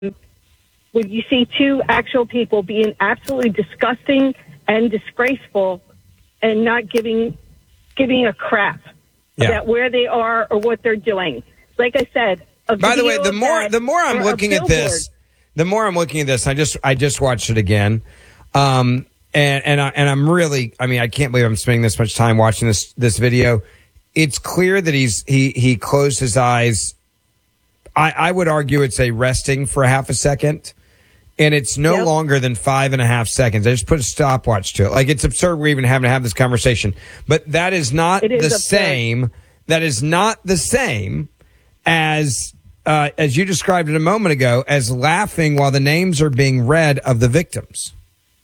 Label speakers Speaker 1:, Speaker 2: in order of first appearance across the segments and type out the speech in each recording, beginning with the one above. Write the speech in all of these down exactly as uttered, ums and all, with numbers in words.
Speaker 1: when you see two actual people being absolutely disgusting and disgraceful and not giving giving a crap yeah. about where they are or what they're doing. Like I said, a
Speaker 2: by the way, the more the more I'm looking at this, the more I'm looking at this, I just I just watched it again, um, and and I, and I'm really, I mean, I can't believe I'm spending this much time watching this this video. It's clear that he's he he closed his eyes. I, I would argue it's a resting for a half a second. And it's no yep. longer than five and a half seconds. I just put a stopwatch to it. Like, it's absurd we're even having to have this conversation. But that is not is the absurd. same. That is not the same as, uh, as you described it a moment ago, as laughing while the names are being read of the victims.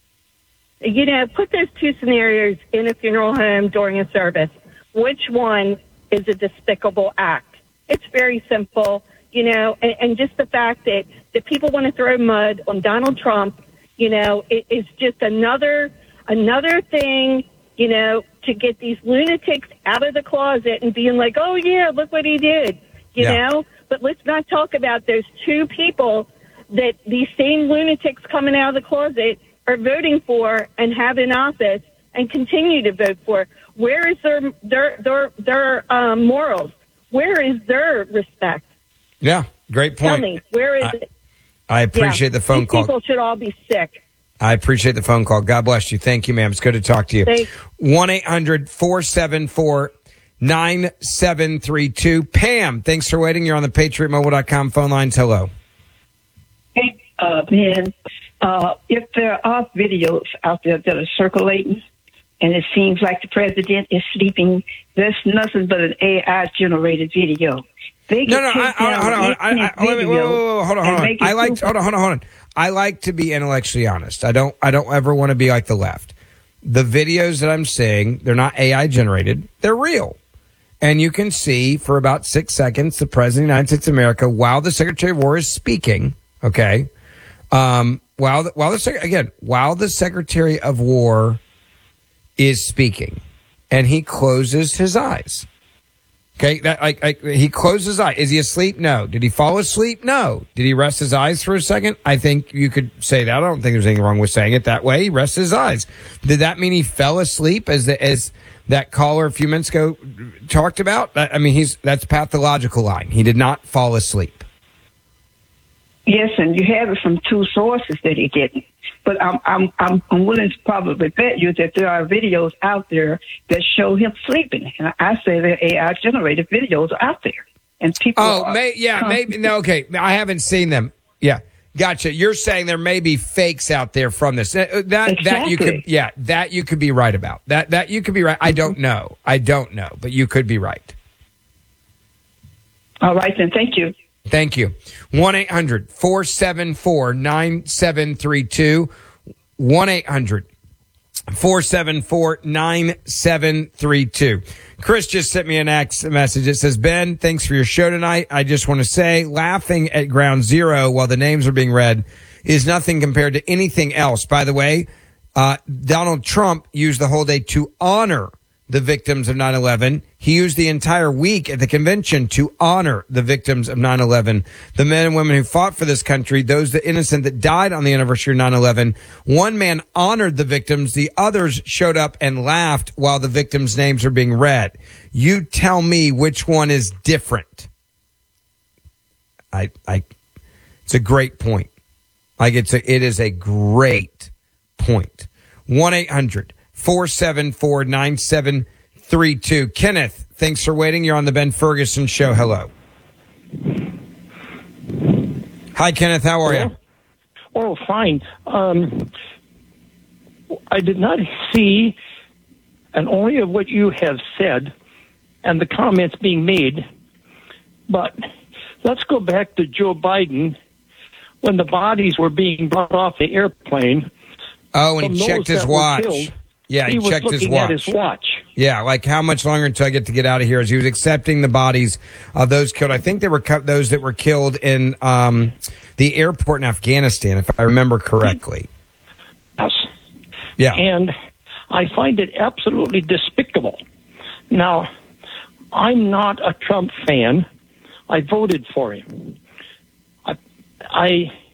Speaker 1: You know, put those two scenarios in a funeral home during a service. Which one is a despicable act? It's very simple. You know, and, and just the fact that, that people want to throw mud on Donald Trump, you know, it is just another another thing, you know, to get these lunatics out of the closet and being like, oh, yeah, look what he did, you yeah. know. But let's not talk about those two people that these same lunatics coming out of the closet are voting for and have in office and continue to vote for. Where is their their their, their um, morals? Where is their respect?
Speaker 2: Yeah, great point.
Speaker 1: Tell me, where is
Speaker 2: I,
Speaker 1: it?
Speaker 2: I appreciate
Speaker 1: yeah.
Speaker 2: the phone
Speaker 1: These
Speaker 2: call.
Speaker 1: People should all be sick.
Speaker 2: I appreciate the phone call. God bless you. Thank you, ma'am. It's good to talk to you. one eight hundred four seven four nine seven three two. Pam, thanks for waiting. You're on the patriot mobile dot com phone lines. Hello.
Speaker 3: Hey, uh, Ben, uh, if there are videos out there that are circulating and it seems like the president is sleeping, there's nothing but an A I-generated video. They
Speaker 2: no, no, I, I, hold on, hold on. I, I, wait, wait, wait, wait, hold on, hold on. I like, hold on, hold on, hold on. I like to be intellectually honest. I don't, I don't ever want to be like the left. The videos that I'm seeing, they're not A I generated. They're real. And you can see for about six seconds, the president of the United States of America, while the Secretary of War is speaking, okay, um, while the, while the, again, while the Secretary of War is speaking, and he closes his eyes. Okay, that, like, like he closed his eye. Is he asleep? No. Did he fall asleep? No. Did he rest his eyes for a second? I think you could say that. I don't think there's anything wrong with saying it that way. He rested his eyes. Did that mean he fell asleep, as the, as that caller a few minutes ago talked about? I mean, he's that's pathological lying. He did not fall asleep.
Speaker 3: Yes, and you have it from two sources that he didn't. But I'm I'm I'm I'm willing to probably bet you that there are videos out there that show him sleeping. And I say that A I generated videos are out there, and people.
Speaker 2: Oh, may, yeah, maybe no. Okay, I haven't seen them. Yeah, gotcha. You're saying there may be fakes out there from this. That
Speaker 3: exactly.
Speaker 2: that you could, yeah, that you could be right about. That that you could be right. I don't know. I don't know, but you could be right.
Speaker 3: All right, then. Thank you.
Speaker 2: Thank you. one eight hundred four seven four nine seven three two. one eight hundred four seven four nine seven three two. Chris just sent me an X message. It says, Ben, thanks for your show tonight. I just want to say laughing at ground zero while the names are being read is nothing compared to anything else. By the way, uh, Donald Trump used the whole day to honor the victims of nine eleven. He used the entire week at the convention to honor the victims of nine eleven, the men and women who fought for this country, those that innocent that died on the anniversary of nine eleven. One man honored the victims. The others showed up and laughed while the victims' names are being read. You tell me which one is different. I, I, it's a great point. Like it's a, it is a great point. one eight hundred four seven four nine seven three two. Kenneth, thanks for waiting. You're on the Ben Ferguson Show. Hello. Hi, Kenneth. How are you?
Speaker 4: Oh, fine. Um, I did not see, and only of what you have said and the comments being made, but let's go back to Joe Biden when the bodies were being brought off the airplane.
Speaker 2: Oh, and he checked his watch.
Speaker 4: Killed,
Speaker 2: yeah, he,
Speaker 4: he
Speaker 2: checked
Speaker 4: was
Speaker 2: his
Speaker 4: looking
Speaker 2: watch.
Speaker 4: at his watch.
Speaker 2: Yeah, like how much longer until I get to get out of here? As he was accepting the bodies of those killed. I think they were cut, those that were killed in um, the airport in Afghanistan, if I remember correctly.
Speaker 4: Yes.
Speaker 2: Yeah.
Speaker 4: And I find it absolutely despicable. Now, I'm not a Trump fan. I voted for him. I, I